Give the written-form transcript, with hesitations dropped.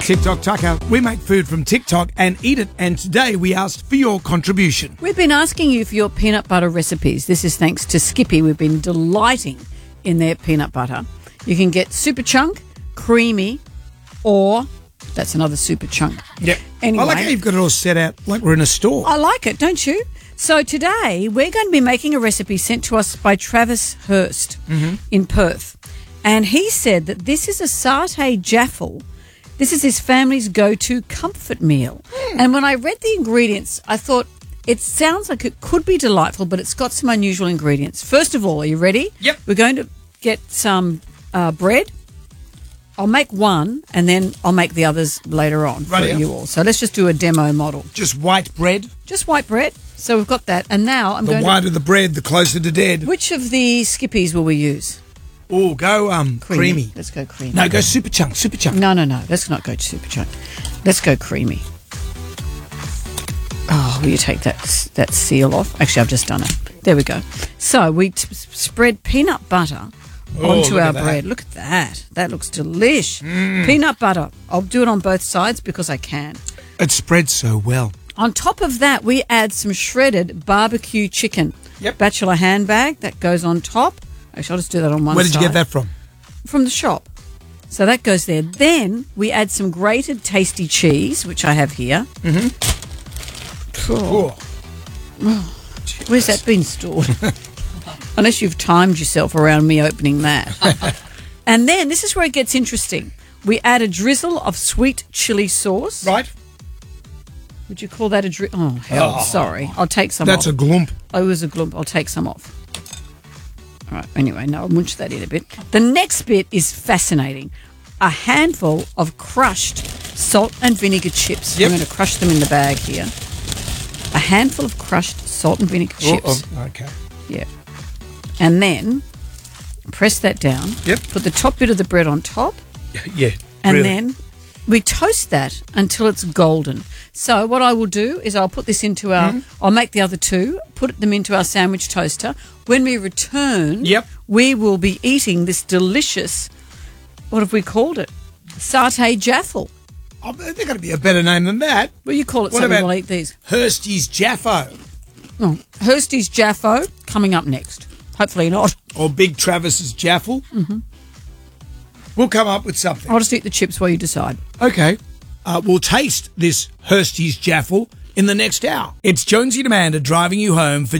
TikTok Tucker. We make food from TikTok and eat it, and today we asked for your contribution. We've been asking you for your peanut butter recipes. This is thanks to Skippy. We've been delighting in their peanut butter. You can get super chunk, creamy, or that's another super chunk. Yep. Anyway, I like how you've got it all set out like we're in a store. I like it, don't you? So today we're going to be making a recipe sent to us by Travis Hurst in Perth. And he said that this is a satay jaffle. This is his family's go-to comfort meal. And when I read the ingredients, I thought it sounds like it could be delightful, but it's got some unusual ingredients. First of all, are you ready? Yep. We're going to get some bread. I'll make one, and then I'll make the others later on for you all. So let's just do a demo model. Just white bread. Just white bread. So we've got that. And now I'm going The whiter the bread, the closer to dead. Which of the Skippies will we use? Oh, go creamy. Let's go creamy. No, go super chunk, super chunk. No. Let's not go super chunk. Let's go creamy. Oh, will you take that seal off? Actually, I've just done it. There we go. So we spread peanut butter onto our bread. Look at that. That looks delish. Peanut butter. I'll do it on both sides because I can. It spreads so well. On top of that, we add some shredded barbecue chicken. Yep. Bachelor handbag. That goes on top. Actually, I'll just do that on one side. Where did you get that from? From the shop. So that goes there. Then we add some grated tasty cheese, which I have here. Where's that been stored? Unless you've timed yourself around me opening that. And then, this is where it gets interesting. We add a drizzle of sweet chili sauce. Right. Would you call that a drizzle? Oh, hell, sorry. I'll take some off. That's a glump. Oh, it was a glump. I'll take some off. All right, anyway, no, I'll munch that in a bit. The next bit is fascinating. A handful of crushed salt and vinegar chips. Yep. I'm going to crush them in the bag here. A handful of crushed salt and vinegar chips. Okay. Yeah. And then press that down. Yep. Put the top bit of the bread on top. Yeah. And really. then we toast that until it's golden. So what I will do is I'll put this into our, I'll make the other two, put them into our sandwich toaster. When we return, we will be eating this delicious, what have we called it? Satay jaffle. Oh, there's got to be a better name than that. Well, you call it What something, about we'll eat these. Hursty's Jaffo. Oh, Hursty's Jaffo coming up next. Hopefully not. Or Big Travis's Jaffle. We'll come up with something. I'll just eat the chips while you decide. Okay. We'll taste this Hursty's Jaffle in the next hour. It's Jonesy and Amanda driving you home for